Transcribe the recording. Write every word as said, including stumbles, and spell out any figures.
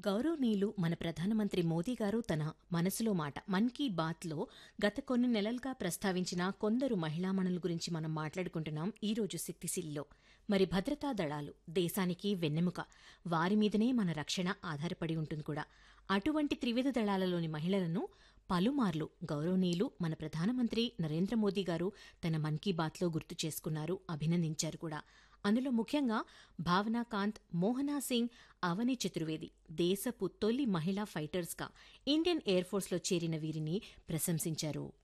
గౌరవనీయులు మన ప్రధానమంత్రి మోదీ గారు తన మనసులో మాట మన్ కీ బాత్లో గత కొన్ని నెలలుగా ప్రస్తావించిన కొందరు మహిళామణుల గురించి మనం మాట్లాడుకుంటున్నాం ఈరోజు శక్తిశీలిలో. మరి భద్రతా దళాలు దేశానికి వెన్నెముక, వారి మీదనే మన రక్షణ ఆధారపడి ఉంటుంది కూడా. అటువంటి త్రివిధ దళాలలోని మహిళలను పలుమార్లు గౌరవనీయులు మన ప్రధానమంత్రి నరేంద్ర మోదీ గారు తన మన్ కీ బాత్లో గుర్తు చేసుకున్నారు, అభినందించారు కూడా. అందులో ముఖ్యంగా భావనా కాంత్, మోహనా సింగ్, అవని చతుర్వేది దేశపు తొలి మహిళా ఫైటర్స్గా ఇండియన్ ఎయిర్ ఫోర్స్లో చేరిన వీరిని ప్రశంసించారు.